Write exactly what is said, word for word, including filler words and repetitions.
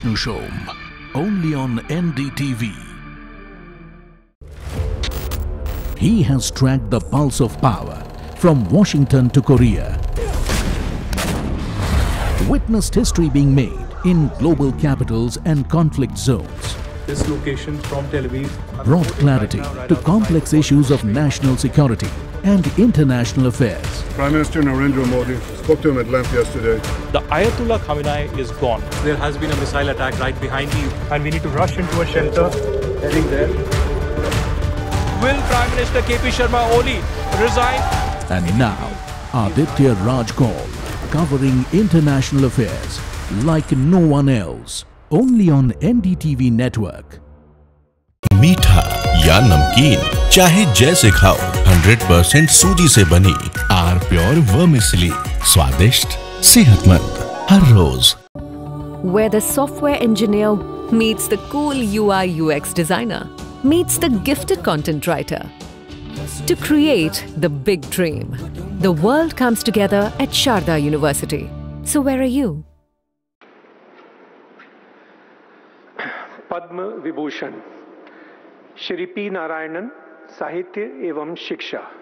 Show only on N D T V. He has tracked the pulse of power from Washington to Korea, witnessed history being made in global capitals and conflict zones, this location from Tel Aviv brought clarity to complex issues of national security and international affairs. Prime Minister Narendra Modi spoke to him at length yesterday. The Ayatollah Khamenei is gone. There has been a missile attack right behind you, and we need to rush into a shelter heading there. Will Prime Minister K P Sharma Oli resign? And now, Aditya Raj Kaul, covering international affairs like no one else, only on N D T V network. मीठा या नमकीन चाहे जैसे खाओ, hundred percent सूजी से बनी are pure vermicelli, स्वादिष्ट सेहतमंद हर रोज. Where the software engineer meets the cool U I U X designer, meets the gifted content writer. To create the big dream, the world comes together at Sharda University. So where are you? Padma Vibhushan Shri P Narayanan, साहित्य एवं शिक्षा.